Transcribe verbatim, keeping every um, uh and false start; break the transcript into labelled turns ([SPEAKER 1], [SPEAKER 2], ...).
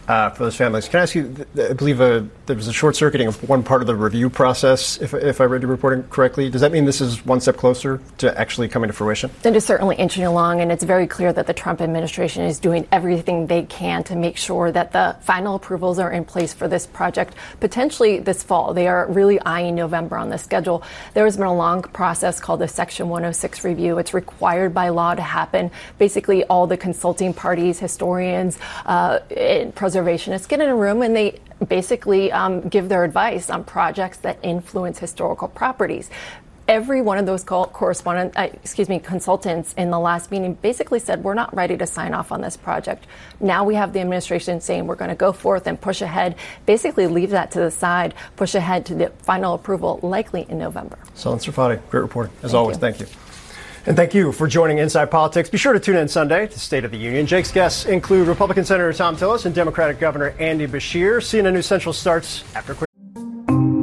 [SPEAKER 1] uh, for those families. Can I ask you, I believe uh, there was a short-circuiting of one part of the review process, if, if I read your reporting correctly. Does that mean this is one step closer to actually coming to fruition?
[SPEAKER 2] It is certainly inching along, and it's very clear that the Trump administration is doing everything they can to make sure that the final approvals are in place for this project, potentially this fall. They are really eyeing November on the schedule. There has been a long process called the Section one oh six review. It's required by law to happen. Basically, all the consulting parties, historians, uh, preservationists get in a room and they basically um, give their advice on projects that influence historical properties. Every one of those co- correspondent, uh, excuse me, consultants in the last meeting basically said, we're not ready to sign off on this project. Now we have the administration saying we're going to go forth and push ahead, basically leave that to the side, push ahead to the final approval, likely in November.
[SPEAKER 1] Salan Serfaty, great reporting. As
[SPEAKER 2] Thank
[SPEAKER 1] always,
[SPEAKER 2] you.
[SPEAKER 1] thank you. And thank you for joining Inside Politics. Be sure to tune in Sunday to State of the Union. Jake's guests include Republican Senator Thom Tillis and Democratic Governor Andy Beshear. C N N News Central starts after a quick